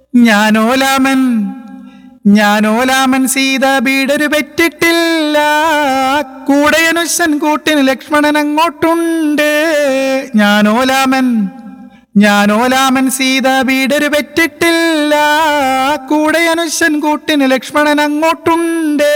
ഞാനോലാമൻ ഞാനോലാമൻ സീത ബീഡൊരു പെറ്റിട്ടില്ല, കൂടെ അനുശൻ കൂട്ടിന് ലക്ഷ്മണൻ അങ്ങോട്ടുണ്ട്. ഞാനോലാമൻ സീത ബീഡൊരു പെറ്റിട്ടില്ല, കൂടെ അനുശൻ കൂട്ടിന് ലക്ഷ്മണൻ അങ്ങോട്ടുണ്ട്.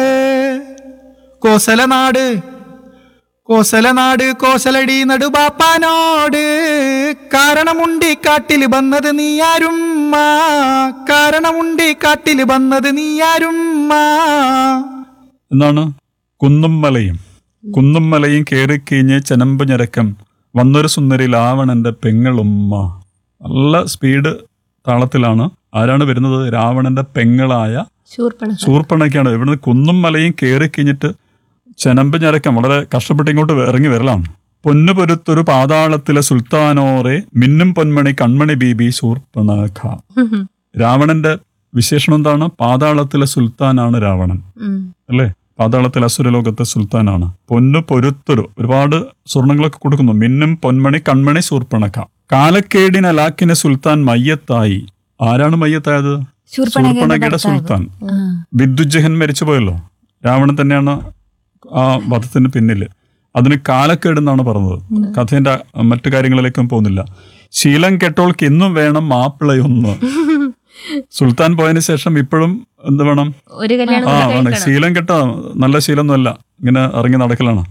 കോസലനാട് കോസലടി നടുബാപ്പാനോട്, കാരണമുണ്ടി കാട്ടില് വന്നത് നീയാരുമ്മ, കാരണമുണ്ടി കാട്ടില് വന്നത് നീയാരുമ്മ. എന്നാണ് കുന്നും മലയും കേറിക്കീഞ്ഞ് ചെനമ്പ് ഞരക്കം വന്നൊരു സുന്ദരി രാവണന്റെ പെങ്ങളുമ്മ. നല്ല സ്പീഡ് താളത്തിലാണ്. ആരാണ് വരുന്നത്? രാവണന്റെ പെങ്ങളായ ശൂർപ്പണഖയാണ്. ഇവിടുന്ന് കുന്നും മലയും കേറിക്കീഞ്ഞിട്ട് ചെനമ്പ് ഞരക്കം വളരെ കഷ്ടപ്പെട്ട് ഇങ്ങോട്ട് ഇറങ്ങി വരലാണ്. പൊന്നു പൊരുത്തൊരു പാതാളത്തിലെ സുൽത്താനോറെ, മിന്നും പൊന്മണി കൺമണി ബീബി ശൂർപ്പണഖ. രാവണന്റെ വിശേഷണം എന്താണ്? പാതാളത്തിലെ സുൽത്താനാണ് രാവണൻ, അല്ലേ? പാതാളത്തിലെ അസുരലോകത്തെ സുൽത്താനാണ്. പൊന്നു പൊരുത്തൊരു, ഒരുപാട് സ്വർണങ്ങളൊക്കെ കൊടുക്കുന്നു. മിന്നും പൊന്മണി കൺമണി ശൂർപ്പണഖ. കാലക്കേടിനലാക്കിന് സുൽത്താൻ മയ്യത്തായി. ആരാണ് മയ്യത്തായത്? ശൂർപ്പണഖയുടെ സുൽത്താൻ. വിദ്യുജ്ജഹൻ മരിച്ചുപോയല്ലോ. രാവണൻ തന്നെയാണ് ആ വധത്തിന് പിന്നില്. അതിന് കാലക്കേടെന്നാണ് പറഞ്ഞത്. കഥേന്റെ മറ്റു കാര്യങ്ങളിലേക്കും പോകുന്നില്ല. ശീലം കെട്ടോൾക്ക് ഇന്നും വേണം മാപ്പിളയൊന്ന്. സുൽത്താൻ പോയതിനു ശേഷം ഇപ്പോഴും എന്ത് വേണം? വേണം. ശീലം കെട്ട നല്ല ശീലമൊന്നുമല്ല, ഇങ്ങനെ ഇറങ്ങി നടക്കലാണ്.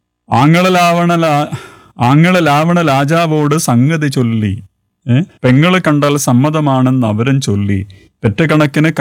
ആങ്ങള ലാവണ രാജാവോട് സംഗതി ചൊല്ലി, പെങ്ങള് കണ്ടാൽ സമ്മതമാണെന്ന് അവരും ചൊല്ലി. പെറ്റക്കണക്കിന്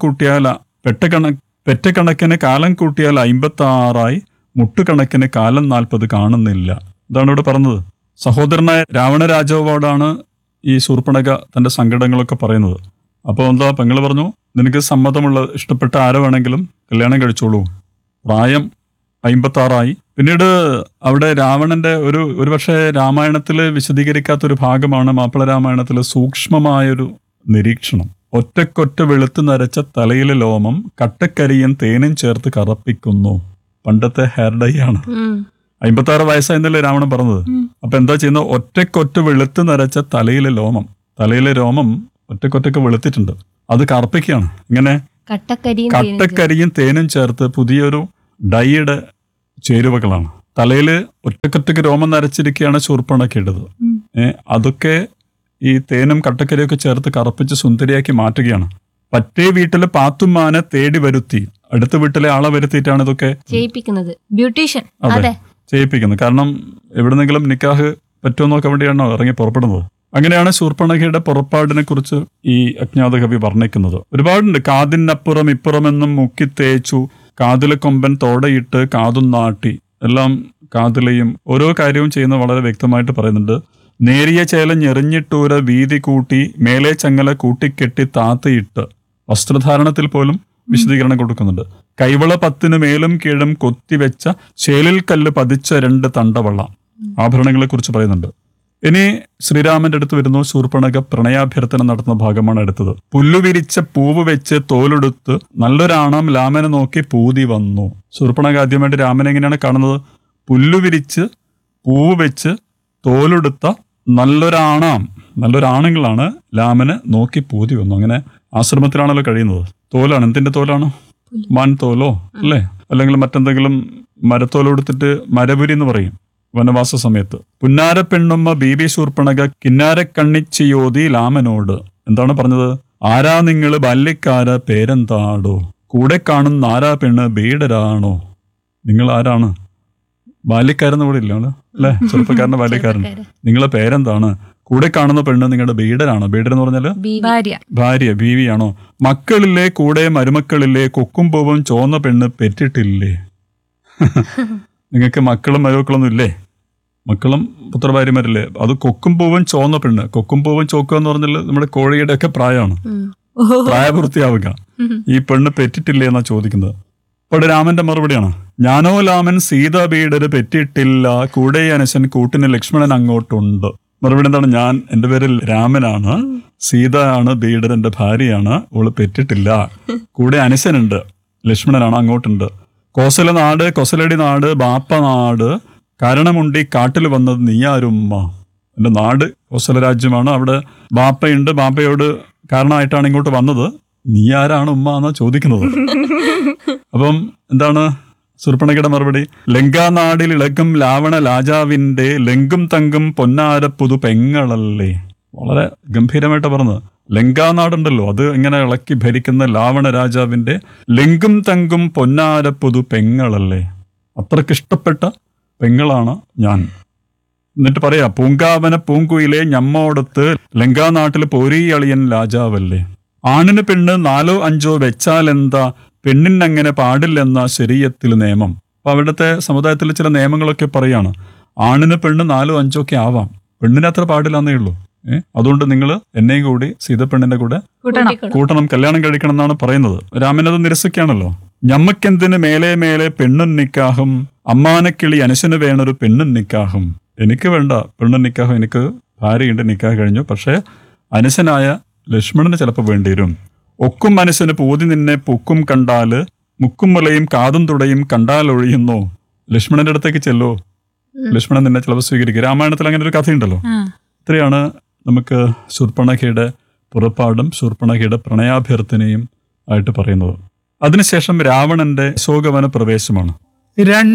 കാലം കൂട്ടിയാൽ 56, മുട്ടുകണക്കിന് കാലം 40 കാണുന്നില്ല. ഇതാണ് ഇവിടെ പറഞ്ഞത്. സഹോദരനായ രാവണ രാജാവോടാണ് ഈ ശൂർപ്പണഖ തന്റെ സങ്കടങ്ങളൊക്കെ പറയുന്നത്. അപ്പോൾ എന്താ പെങ്ങള് പറഞ്ഞു, നിനക്ക് സമ്മതമുള്ള ഇഷ്ടപ്പെട്ട ആരെ വേണമെങ്കിലും കല്യാണം കഴിച്ചോളൂ. പ്രായം 56. പിന്നീട് അവിടെ രാവണന്റെ ഒരു പക്ഷേ രാമായണത്തിൽ വിശദീകരിക്കാത്തൊരു ഭാഗമാണ് മാപ്പിള രാമായണത്തിൽ സൂക്ഷ്മമായൊരു നിരീക്ഷണം. ഒറ്റക്കൊറ്റ വെളുത്ത് നരച്ച തലയിലെ ലോമം കട്ടക്കരിയും തേനും ചേർത്ത് കറപ്പിക്കുന്നു. പണ്ടത്തെ ഹെയർ ഡൈ ആണ്. 56 വയസ്സായെന്നല്ലേ രാവണൻ പറഞ്ഞത്. അപ്പൊ എന്താ ചെയ്യുന്നത്? ഒറ്റക്കൊറ്റ വെളുത്ത് നരച്ച തലയിലെ രോമം ഒറ്റക്കൊറ്റക്ക് വെളുത്തിട്ടുണ്ട്, അത് കറപ്പിക്കുകയാണ്. ഇങ്ങനെ കട്ടക്കരിയും തേനും ചേർത്ത് പുതിയൊരു ഡൈയുടെ ചേരുവകളാണ്. തലയില് ഒറ്റക്കൊറ്റക്ക് രോമം നരച്ചിരിക്കുകയാണ് ശൂർപ്പണഖയുടേത്. അതൊക്കെ ഈ തേനും കട്ടക്കരിയൊക്കെ ചേർത്ത് കറപ്പിച്ച് സുന്ദരിയാക്കി മാറ്റുകയാണ്. പറ്റേ വീട്ടിലെ പാത്തുമ്മാനെ തേടി വരുത്തി, അടുത്ത വീട്ടിലെ ആളെ വരുത്തിയിട്ടാണ് ഇതൊക്കെ ചെയ്യിപ്പിക്കുന്നത്. ബ്യൂട്ടീഷ്യൻ. അതെ, ചെയ്യിപ്പിക്കുന്നത്. കാരണം എവിടെന്നെങ്കിലും നിക്കാഹ് പറ്റുമെന്നൊക്കെ വേണ്ടിയാണോ ഇറങ്ങി പുറപ്പെടുന്നത്. അങ്ങനെയാണ് ശൂർപ്പണഖയുടെ പുറപ്പാടിനെ കുറിച്ച് ഈ അജ്ഞാത കവി വർണ്ണിക്കുന്നത്. ഒരുപാടുണ്ട്. കാതിനപ്പുറം ഇപ്പുറമെന്നും മുക്കിത്തേച്ചു, കാതിലെ കൊമ്പൻ തോടയിട്ട് കാതും നാട്ടി. എല്ലാം കാതിലെയും ഓരോ കാര്യവും ചെയ്യുന്നത് വളരെ വ്യക്തമായിട്ട് പറയുന്നുണ്ട്. നേരിയ ചേല ഞെറിഞ്ഞിട്ടൂര വീതി കൂട്ടി, മേലെ ചങ്ങല കൂട്ടിക്കെട്ടി താത്തയിട്ട്. വസ്ത്രധാരണത്തിൽ പോലും വിശദീകരണം കൊടുക്കുന്നുണ്ട്. കൈവള 10 മേലും കീഴും കൊത്തിവെച്ച ചേലിൽ കല്ല് പതിച്ച 2 തണ്ടവള. ആഭരണങ്ങളെ കുറിച്ച് പറയുന്നുണ്ട്. ഇനി ശ്രീരാമന്റെ അടുത്ത് വരുന്നു. ശൂർപ്പണഖ പ്രണയാഭ്യർത്ഥന നടത്തുന്ന ഭാഗമാണ് അടുത്തത്. പുല്ലുവിരിച്ച പൂവ് വെച്ച് തോലെടുത്ത് നല്ലൊരാണാം രാമനെ നോക്കി പൂതി വന്നു. ശൂർപ്പണഖ ആദ്യമായിട്ട് രാമനെ എങ്ങനെയാണ് കാണുന്നത്? പുല്ലുവിരിച്ച് പൂവ് വെച്ച് തോലെടുത്ത നല്ലൊരാണുങ്ങളാണ് രാമന് നോക്കി പൂതി വന്നു. അങ്ങനെ ആശ്രമത്തിലാണല്ലോ കഴിയുന്നത്. തോലാണ്. എന്തിന്റെ തോലാണ്? മാൻതോലോ അല്ലേ? അല്ലെങ്കിൽ മറ്റെന്തെങ്കിലും മരത്തോലെടുത്തിട്ട് മരപുരി എന്ന് പറയും വനവാസ സമയത്ത്. പുന്നാര പെണ്ണുമ്മ ബീബി ശൂർപ്പണഖ കിന്നാരക്കണ്ണിച്ചിയോതി രാമനോട് എന്താണ് പറഞ്ഞത്? ആരാ നിങ്ങള് ബാല്യക്കാര പേരെന്താടോ, കൂടെ കാണുന്ന ആരാ പെണ്ണ് ബീഡരാണോ? നിങ്ങൾ ആരാണ്? ബാല്യക്കാരെന്ന് കൂടെ ഇല്ല അല്ലെ? ചെറുപ്പക്കാരന്റെ ബാല്യക്കാരൻ. നിങ്ങളെ പേരെന്താണ്? കൂടെ കാണുന്ന പെണ്ണ് നിങ്ങളുടെ ബീഡരാണോ? ബീഡരെന്ന് പറഞ്ഞാല് ഭാര്യ, ബീവിയാണോ? മക്കളില്ലേ കൂടെ മരുമക്കളില്ലേ, കൊക്കും പൂവും ചോന്ന പെണ്ണ് പെറ്റിട്ടില്ലേ? നിങ്ങൾക്ക് മക്കളും മരുമക്കളൊന്നും ഇല്ലേ? മക്കളും പുത്രഭാര്യമാരില്ലേ? അത് കൊക്കും പൂവും ചോന്ന പെണ്ണ്. കൊക്കും പൂവും ചോക്കുക എന്ന് പറഞ്ഞാൽ നമ്മുടെ കോഴിയുടെ ഒക്കെ പ്രായമാണ്, പ്രായപൂർത്തിയാവുക. ഈ പെണ്ണ് പെറ്റിട്ടില്ലേ എന്നാ ചോദിക്കുന്നത്. അപ്പോൾ രാമന്റെ മറുപടിയാണ്, ഞാനോ ലാമൻ സീതാ ബീഡര് പെറ്റിട്ടില്ല, കൂടെ അനുശൻ കൂട്ടിന് ലക്ഷ്മണൻ അങ്ങോട്ടുണ്ട്. മറുപടി എന്താണ്? എന്റെ പേര് രാമനാണ്, സീത ആണ് ബീഡർ, എന്റെ ഭാര്യയാണ്, ഓള് പെറ്റിട്ടില്ല. കൂടെ അനുശനുണ്ട്, ലക്ഷ്മണനാണ്, അങ്ങോട്ടുണ്ട്. കൊസലടി നാട് ബാപ്പ നാട്, കാരണമുണ്ടി കാട്ടിൽ വന്നത് നീയാരുമ്മ. എന്റെ നാട് കോസല രാജ്യമാണ്, അവിടെ ബാപ്പയുണ്ട്, ബാപ്പയോട് കാരണമായിട്ടാണ് ഇങ്ങോട്ട് വന്നത്. നീ ആരാണ് ഉമ്മ എന്നാ ചോദിക്കുന്നത്. അപ്പം എന്താണ് ശൂർപ്പണഖയുടെ മറുപടി? ലങ്കാനാടിൽ ഇളകും രാവണ രാജാവിന്റെ ലെങ്കും തങ്കും പൊന്നാര പുതു പെങ്ങളല്ലേ. വളരെ ഗംഭീരമായിട്ട് പറഞ്ഞത്. ലങ്കാനാടുണ്ടല്ലോ, അത് ഇങ്ങനെ ഇളക്കി ഭരിക്കുന്ന രാവണ രാജാവിന്റെ ലെങ്കും തങ്കും പൊന്നാര പുതു പെങ്ങളല്ലേ. അത്രക്കിഷ്ടപ്പെട്ട പെങ്ങളാണ് ഞാൻ. എന്നിട്ട് പറയാ, പൂങ്കാവന പൂങ്കുയിലെ ഞമ്മോടത്ത് ലങ്കാനാട്ടിൽ പോരീയളിയൻ രാജാവല്ലേ. ആണിന് പെണ്ണ് 4 5 വെച്ചാലെന്താ, പെണ്ണിനങ്ങനെ പാടില്ലെന്ന ശരീഅത്തിൽ നിയമം. അപ്പൊ അവിടുത്തെ സമുദായത്തിൽ ചില നിയമങ്ങളൊക്കെ പറയാണ്, ആണിന് പെണ്ണ് 4 5 ഒക്കെ ആവാം, പെണ്ണിന് അത്ര പാടില്ലെന്നേ ഉള്ളൂ. അതുകൊണ്ട് നിങ്ങൾ എന്നെയും കൂടി സീതപ്പെണ്ണിന്റെ കൂടെ കൂട്ടണം, കല്യാണം കഴിക്കണം എന്നാണ് പറയുന്നത്. രാമനത് നിരസിക്കുകയാണല്ലോ. ഞമ്മക്കെന്തിന് മേലെ മേലെ പെണ്ണും നിക്കാഹും, അമ്മാനക്കിളി അനുശന് വേണൊരു പെണ്ണും നിക്കാഹും. എനിക്ക് വേണ്ട പെണ്ണും നിക്കാഹും, എനിക്ക് ഭാര്യയുണ്ട്, നിക്കാഹ് കഴിഞ്ഞു. പക്ഷേ അനുശനായ ലക്ഷ്മണന് ചിലപ്പോൾ വേണ്ടി വരും. ഒക്കും മനസ്സിന് പൂതി നിന്നെ പൊക്കും കണ്ടാല്, മുക്കും മുലയും കാതും തുടയും കണ്ടാൽ ഒഴിയുന്നോ. ലക്ഷ്മണന്റെ അടുത്തേക്ക് ചെല്ലോ, ലക്ഷ്മണൻ നിന്നെ ചിലപ്പോൾ സ്വീകരിക്കും. രാമായണത്തിൽ അങ്ങനെ ഒരു കഥയുണ്ടല്ലോ. ഇത്രയാണ് നമുക്ക് ശൂർപ്പണഖയുടെ പുറപ്പാടും ശൂർപ്പണഖയുടെ പ്രണയാഭ്യർത്ഥനയും ആയിട്ട് പറയുന്നത്. അതിനുശേഷം രാവണന്റെ അശോകവന പ്രവേശമാണ്.